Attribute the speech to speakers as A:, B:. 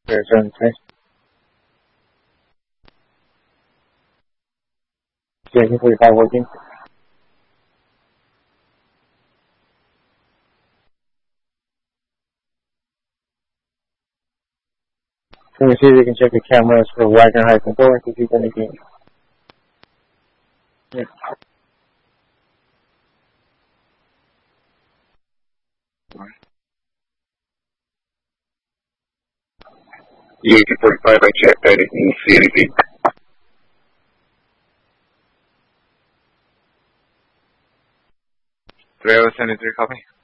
A: 073. Station 45 working. Can we see if you can check the cameras for Wagner Heights and Thorn to see if anything? Yeah.
B: EA-245, I checked. I didn't see anything.
C: 3073, copy.